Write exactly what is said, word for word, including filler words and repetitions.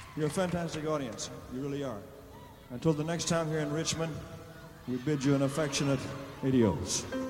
You're a fantastic audience. You really are. Until the next time here in Richmond, we bid you an affectionate adios.